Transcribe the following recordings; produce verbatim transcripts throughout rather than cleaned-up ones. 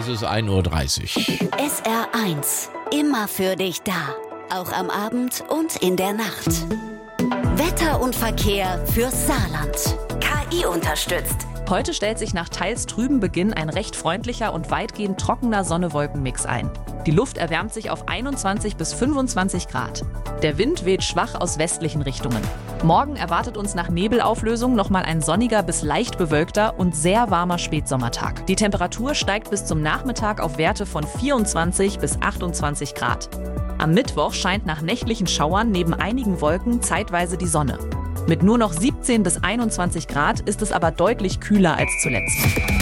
Es ist ein Uhr dreißig. S R eins. Immer für dich da. Auch am Abend und in der Nacht. Wetter und Verkehr fürs Saarland. K I unterstützt. Heute stellt sich nach teils trüben Beginn ein recht freundlicher und weitgehend trockener Sonne-Wolken-Mix ein. Die Luft erwärmt sich auf einundzwanzig bis fünfundzwanzig Grad. Der Wind weht schwach aus westlichen Richtungen. Morgen erwartet uns nach Nebelauflösung nochmal ein sonniger bis leicht bewölkter und sehr warmer Spätsommertag. Die Temperatur steigt bis zum Nachmittag auf Werte von vierundzwanzig bis achtundzwanzig Grad. Am Mittwoch scheint nach nächtlichen Schauern neben einigen Wolken zeitweise die Sonne. Mit nur noch siebzehn bis einundzwanzig Grad ist es aber deutlich kühler als zuletzt.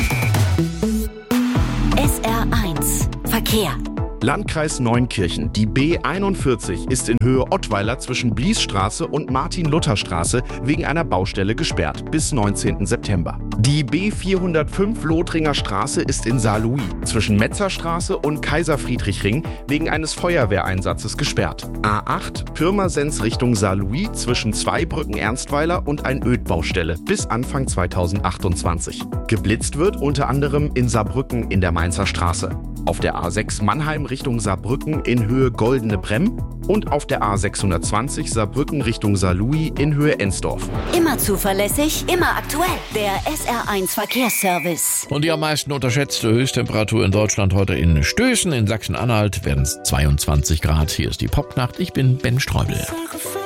S R eins. Verkehr. Landkreis Neunkirchen. Die B einundvierzig ist in Höhe Ottweiler zwischen Bliesstraße und Martin-Luther-Straße wegen einer Baustelle gesperrt bis neunzehnten September. Die B vierhundertfünf Lothringer Straße ist in Saarlouis zwischen Metzerstraße und Kaiser-Friedrich-Ring wegen eines Feuerwehreinsatzes gesperrt. A acht Pirmasens Richtung Saarlouis zwischen Zweibrücken-Ernstweiler und ein Ödbaustelle bis Anfang zweitausendachtundzwanzig. Geblitzt wird unter anderem in Saarbrücken in der Mainzer Straße. Auf der A sechs Mannheim Richtung Saarbrücken in Höhe Goldene Bremm und auf der A sechshundertzwanzig Saarbrücken Richtung Saarlouis in Höhe Ensdorf. Immer zuverlässig, immer aktuell. Der S R eins Verkehrsservice. Und die am meisten unterschätzte Höchsttemperatur in Deutschland heute in Stößen. In Sachsen-Anhalt werden es zweiundzwanzig Grad. Hier ist die Popnacht. Ich bin Ben Streubel.